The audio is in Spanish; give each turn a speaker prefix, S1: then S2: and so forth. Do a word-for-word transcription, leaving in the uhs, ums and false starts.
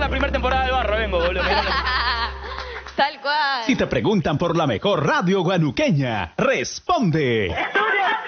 S1: la primera temporada del Barro, vengo, boludo.
S2: Tal cual.
S3: Si te preguntan por la mejor radio guanuqueña, responde.